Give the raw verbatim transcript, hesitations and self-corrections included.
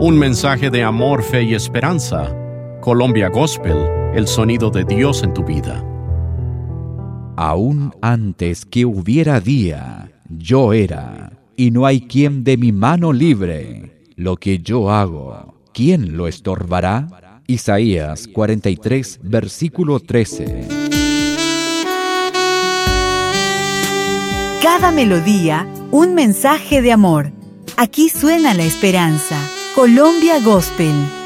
Un mensaje de amor, fe y esperanza. Colombia Gospel, el sonido de Dios en tu vida. Aún antes que hubiera día, yo era, y no hay quien de mi mano libre. Lo que yo hago, ¿quién lo estorbará? Isaías cuarenta y tres, versículo trece. Cada melodía, un mensaje de amor. Aquí suena la esperanza. Colombia Gospel.